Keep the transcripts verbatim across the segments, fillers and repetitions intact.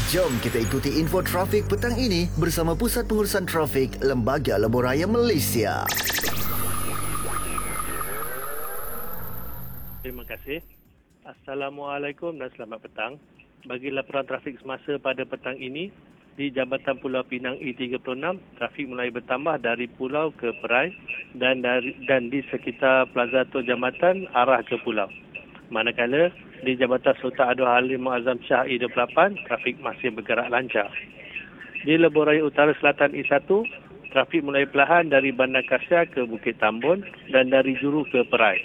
Jom kita ikuti info trafik petang ini bersama Pusat Pengurusan Trafik Lembaga Lebuh Raya Malaysia. Terima kasih. Assalamualaikum dan selamat petang. Bagi laporan trafik semasa pada petang ini, di Jambatan Pulau Pinang E tiga puluh enam, trafik mulai bertambah dari pulau ke Perai dan dari, dan di sekitar Plaza Tok Jambatan arah ke pulau. Manakala di Jambatan Sultan Abdul Halim Muazzam Shah E dua puluh lapan, trafik masih bergerak lancar. Di Lebuh Raya Utara Selatan E satu, trafik mulai perlahan dari Bandar Kasia ke Bukit Tambun dan dari Juru ke Perai.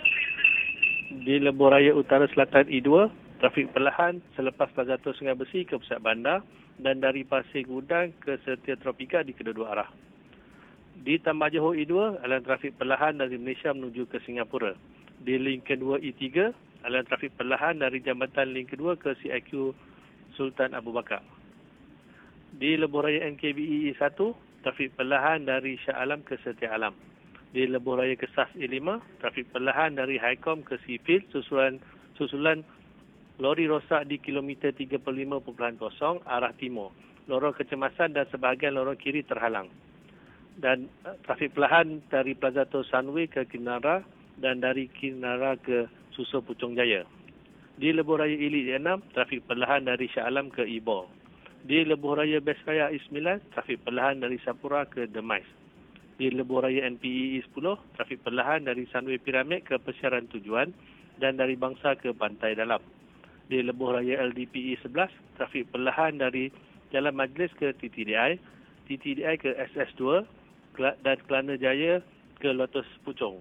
Di Lebuh Raya Utara Selatan E dua, trafik perlahan selepas Plaza Tok Sungai Besi ke Pusat Bandar dan dari Pasir Gudang ke Setia Tropika di kedua-dua arah. Di Tambak Johor E dua, aliran trafik perlahan dari Malaysia menuju ke Singapura. Di link kedua E tiga, aliran trafik perlahan dari Jambatan link kedua ke C I Q Sultan Abu Bakar. Di Lebuh Raya N K B E E satu, trafik perlahan dari Shah Alam ke Setia Alam. Di Lebuh Raya Kesas E lima, trafik perlahan dari Highcom ke Seafield susulan, susulan lori rosak di kilometer tiga puluh lima titik kosong arah timur. Lorong kecemasan dan sebahagian lorong kiri terhalang. Dan uh, trafik perlahan dari Plaza Tok Sunway ke Kinara dan dari Kinara ke Susul Puchong Jaya. Di Lebuh Raya Elite E enam, trafik perlahan dari Shah Alam ke Ipoh. Di Lebuh Raya Best Raya E sembilan, trafik perlahan dari Sapura ke Demais. Di Lebuh Raya N P E E sepuluh, trafik perlahan dari Sunway Pyramid ke Persiaran Tujuan dan dari Bangsa ke Pantai Dalam. Di Lebuh Raya L D P E sebelas, trafik perlahan dari Jalan Majlis ke T T D I, T T D I ke S S dua dan Kelana Jaya ke Lotus Puchong.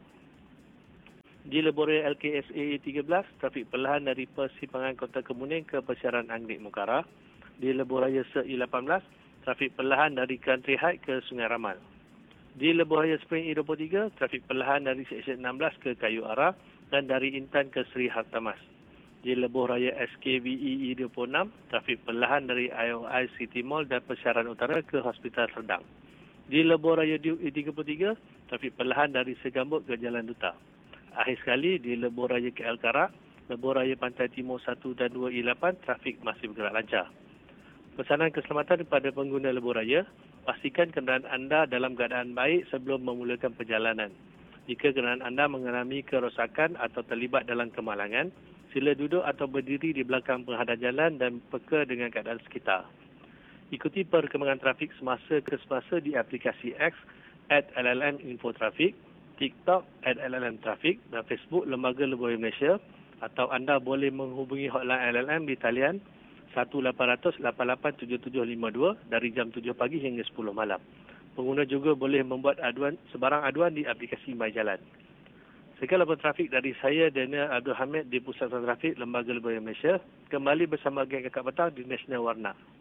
Di Lebuh Raya L K S A E tiga belas, trafik perlahan dari Persimpangan Kota Kemuning ke Persiaran Anggerik Mukara. Di Lebuh Raya S E lapan belas, trafik perlahan dari Country Heights ke Sungai Ramal. Di Lebuh Raya Spring E dua puluh tiga, trafik perlahan dari Seksyen enam belas ke Kayu Ara dan dari Intan ke Seri Hartamas. Di Lebuh Raya S K V E E dua puluh enam, trafik perlahan dari I O I City Mall dan Persiaran Utara ke Hospital Serdang. Di Lebuh Raya Duke E tiga puluh tiga, trafik perlahan dari Segambut ke Jalan Duta. Akhir sekali, di Lebuh Raya K L Karak, Lebuh Raya Pantai Timur satu dan dua E lapan, trafik masih bergerak lancar. Pesanan keselamatan kepada pengguna Lebuh Raya, pastikan kenderaan anda dalam keadaan baik sebelum memulakan perjalanan. Jika kenderaan anda mengalami kerosakan atau terlibat dalam kemalangan, sila duduk atau berdiri di belakang penghadap jalan dan peka dengan keadaan sekitar. Ikuti perkembangan trafik semasa ke semasa di aplikasi X at L L M Info Trafik, TikTok at L L M Trafik dan Facebook Lembaga Lebuh Raya Malaysia, atau anda boleh menghubungi hotline L L M di talian satu lapan kosong kosong lapan lapan tujuh tujuh lima dua dari jam tujuh pagi hingga sepuluh malam. Pengguna juga boleh membuat aduan sebarang aduan di aplikasi My Jalan. Sekian laporan trafik dari saya, Daniel Abdul Hamid di Pusat Trafik Lembaga Lebuh Raya Malaysia. Kembali bersama geng Kakak Petang di Nasional Warna.